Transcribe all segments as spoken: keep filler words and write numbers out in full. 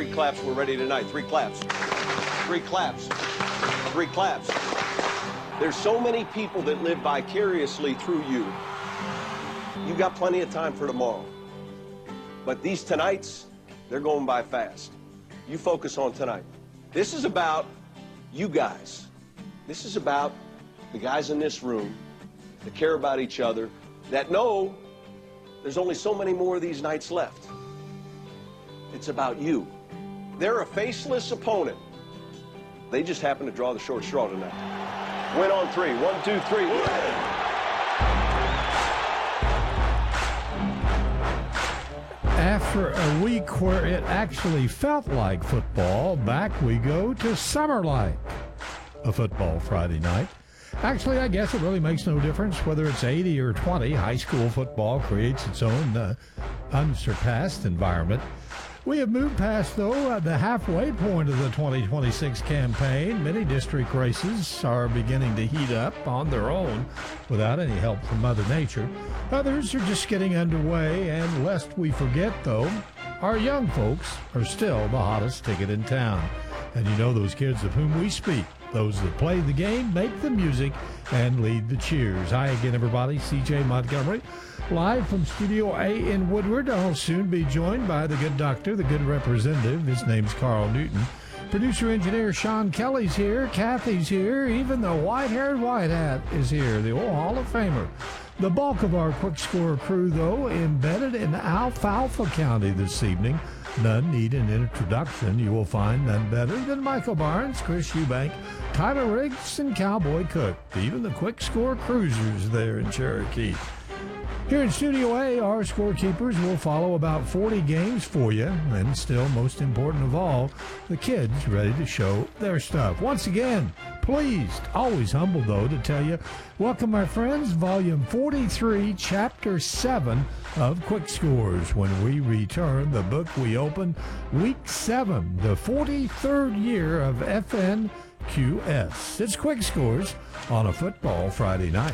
claps. We're ready tonight. Three claps. Three claps. Three claps. There's so many people that live vicariously through you. You got plenty of time for tomorrow. But these tonights, they're going by fast. You focus on tonight. This is about you guys. This is about the guys in this room that care about each other, that know there's only so many more of these nights left. It's about you. They're a faceless opponent. They just happen to draw the short straw tonight. Win on three. One, two, three. After a week where it actually felt like football, back we go to summer like a football Friday night. Actually, I guess it really makes no difference whether it's eighty or twenty. High school football creates its own uh, unsurpassed environment. We have moved past, though, uh, the halfway point of the twenty twenty-six campaign. Many district races are beginning to heat up on their own without any help from Mother Nature. Others are just getting underway, and lest we forget, though, our young folks are still the hottest ticket in town. And you know those kids of whom we speak, those that play the game, make the music, and lead the cheers. Hi again, everybody. C J Montgomery, live from Studio A in Woodward. I'll soon be joined by the good doctor, the good representative. His name's Carl Newton. Producer-engineer Sean Kelly's here. Kathy's here. Even the white-haired white hat is here, the old Hall of Famer. The bulk of our quick score crew, though, embedded in Alfalfa County this evening. None need an introduction. You will find none better than Michael Barnes, Chris Eubank, Tyler Riggs, and Cowboy Cook. Even the quick score cruisers there in Cherokee. Here in Studio A, our scorekeepers will follow about forty games for you, and still, most important of all, the kids ready to show their stuff. Once again, pleased, always humble, though, to tell you, welcome, my friends, Volume forty-three, Chapter seven of Quick Scores, when we return the book we open Week seven, the forty-third year of F N Q S. It's Quick Scores on a football Friday night.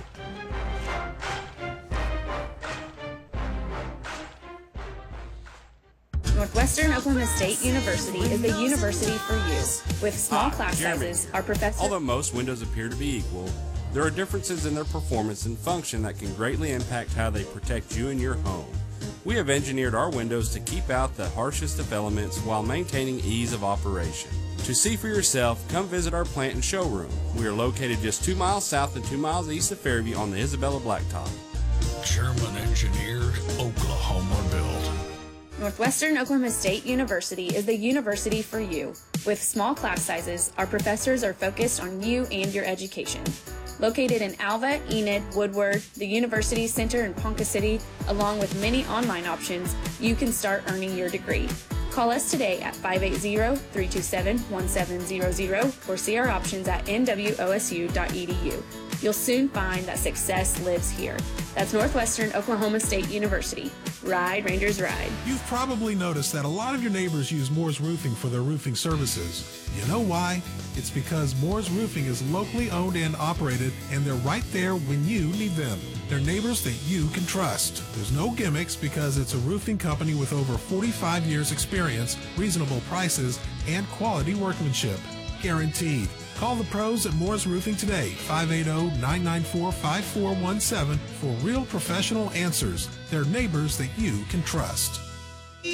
Northwestern Oklahoma State University is the university for you. With small Hi, class Jeremy. sizes, our professors... Although most windows appear to be equal, there are differences in their performance and function that can greatly impact how they protect you and your home. We have engineered our windows to keep out the harshest of elements while maintaining ease of operation. To see for yourself, come visit our plant and showroom. We are located just two miles south and two miles east of Fairview on the Isabella Blacktop. German engineered, Oklahoma built. Northwestern Oklahoma State University is the university for you. With small class sizes, our professors are focused on you and your education. Located in Alva, Enid, Woodward, the University Center in Ponca City, along with many online options, you can start earning your degree. Call us today at five eight zero, three two seven, one seven zero zero or see our options at n w o s u dot e d u. You'll soon find that success lives here. That's Northwestern Oklahoma State University. Ride, Rangers, ride. You've probably noticed that a lot of your neighbors use Moore's Roofing for their roofing services. You know why? It's because Moore's Roofing is locally owned and operated, and they're right there when you need them. They're neighbors that you can trust. There's no gimmicks because it's a roofing company with over forty-five years experience, reasonable prices, and quality workmanship. Guaranteed. Call the pros at Moore's Roofing today, five eight zero, nine nine four, five four one seven, for real professional answers. They're neighbors that you can trust.